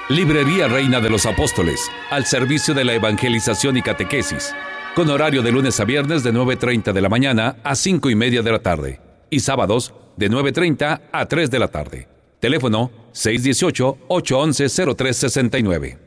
Librería Reina de los Apóstoles, al servicio de la evangelización y catequesis, con horario de lunes a viernes de 9:30 de la mañana a 5:30 de la tarde y sábados de 9:30 a 3 de la tarde. Teléfono 618-811-0369.